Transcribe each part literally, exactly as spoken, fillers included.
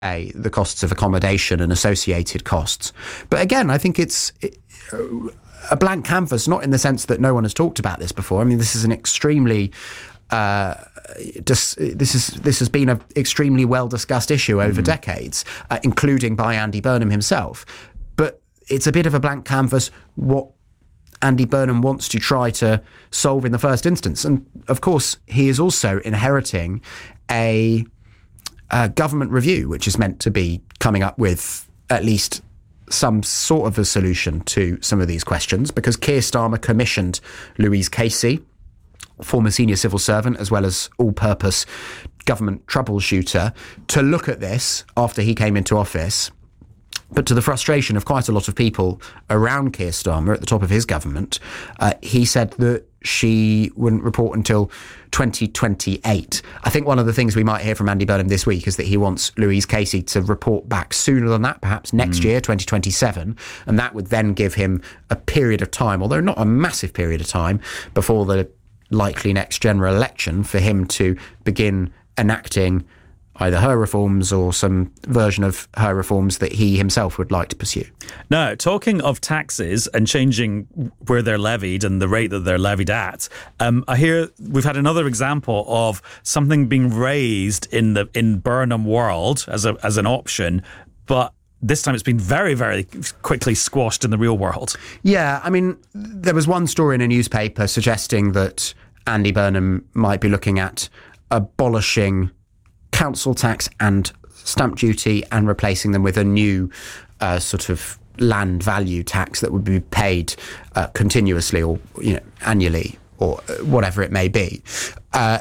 A, the costs of accommodation and associated costs. But again, I think it's it, a blank canvas, not in the sense that no one has talked about this before. I mean, this is an extremely uh, dis, this is this has been an extremely well discussed issue over mm. decades, uh, including by Andy Burnham himself. But it's a bit of a blank canvas what Andy Burnham wants to try to solve in the first instance. And of course, he is also inheriting a Uh, government review, which is meant to be coming up with at least some sort of a solution to some of these questions, because Keir Starmer commissioned Louise Casey, former senior civil servant as well as all-purpose government troubleshooter, to look at this after he came into office. But to the frustration of quite a lot of people around Keir Starmer at the top of his government, uh, he said that she wouldn't report until twenty twenty-eight. I think one of the things we might hear from Andy Burnham this week is that he wants Louise Casey to report back sooner than that, perhaps next mm. year, twenty twenty-seven. And that would then give him a period of time, although not a massive period of time, before the likely next general election for him to begin enacting either her reforms or some version of her reforms that he himself would like to pursue. Now, talking of taxes and changing where they're levied and the rate that they're levied at, um, I hear we've had another example of something being raised in the in Burnham world as a as an option, but this time it's been very, very quickly squashed in the real world. Yeah, I mean, there was one story in a newspaper suggesting that Andy Burnham might be looking at abolishing council tax and stamp duty and replacing them with a new uh, sort of land value tax that would be paid uh, continuously or, you know, annually or whatever it may be. Uh,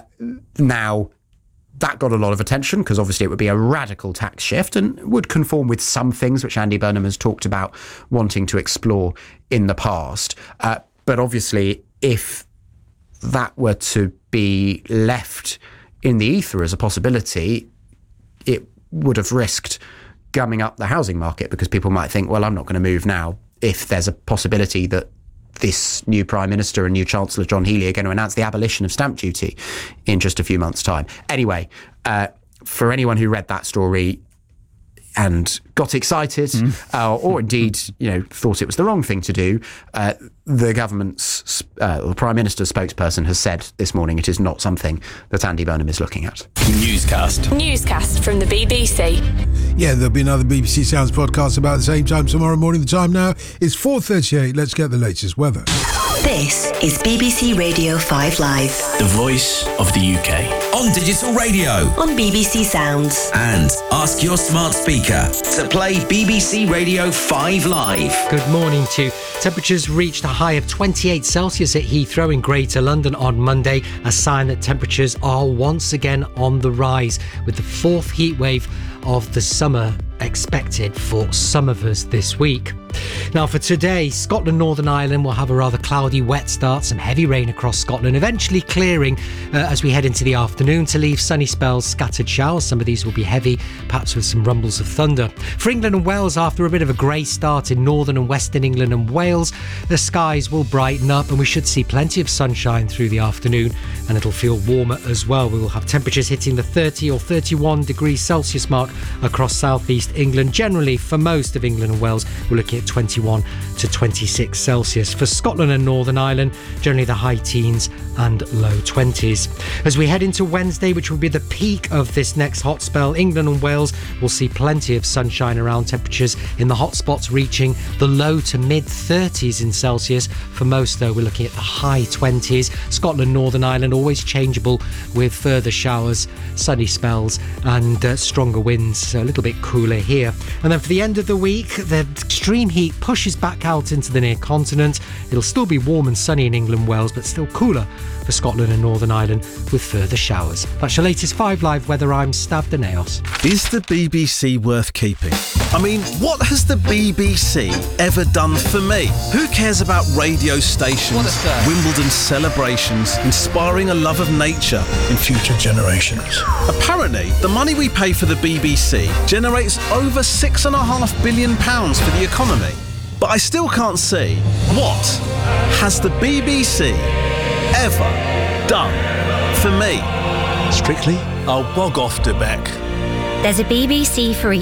now, that got a lot of attention because obviously it would be a radical tax shift and would conform with some things which Andy Burnham has talked about wanting to explore in the past. Uh, but obviously, if that were to be left in the ether as a possibility, it would have risked gumming up the housing market because people might think, well, I'm not going to move now if there's a possibility that this new Prime Minister and new Chancellor John Healey are going to announce the abolition of stamp duty in just a few months' time. Anyway, uh, for anyone who read that story and got excited, mm. uh, or indeed, you know, thought it was the wrong thing to do, uh, the government's, uh, the Prime Minister's spokesperson has said this morning it is not something that Andy Burnham is looking at. Newscast. Newscast from the B B C. Yeah, there'll be another B B C Sounds podcast about the same time tomorrow morning. The time now is four thirty-eight. Let's get the latest weather. This is B B C Radio five Live. The voice of the U K. On digital radio. On B B C Sounds. And ask your smart speaker to play B B C Radio five Live. Good morning to you. Temperatures reached a high of twenty-eight Celsius at Heathrow in Greater London on Monday, a sign that temperatures are once again on the rise, with the fourth heat wave of the summer expected for some of us this week. Now for today, Scotland, Northern Ireland will have a rather cloudy, wet start, some heavy rain across Scotland, eventually clearing uh, as we head into the afternoon to leave sunny spells, scattered showers. Some of these will be heavy, perhaps with some rumbles of thunder. For England and Wales, after a bit of a grey start in northern and western England and Wales, the skies will brighten up and we should see plenty of sunshine through the afternoon, and it'll feel warmer as well. We will have temperatures hitting the thirty or thirty-one degrees Celsius mark across southeast England. Generally, for most of England and Wales, we're looking at twenty-one to twenty-six Celsius. For Scotland and Northern Ireland, generally the high teens and low twenties. As we head into Wednesday, which will be the peak of this next hot spell, England and Wales will see plenty of sunshine around, temperatures in the hot spots reaching the low to mid thirties in Celsius. For most, though, we're looking at the high twenties. Scotland, Northern Ireland, always changeable with further showers, sunny spells and uh, stronger winds, so a little bit cooler here. And then for the end of the week, the extreme heat pushes back out into the near continent. It'll still be warm and sunny in England, Wales, but still cooler for Scotland and Northern Ireland with further showers. That's your latest five Live weather. I'm Stav Deneos. Is the B B C worth keeping? I mean, what has the B B C ever done for me? Who cares about radio stations, Wimbledon celebrations, inspiring a love of nature in future generations? Apparently, the money we pay for the B B C generates over six and a half billion pounds for the economy. But I still can't see, what has the B B C ever done for me? Strictly, I'll bog off to Beck. There's a B B C for each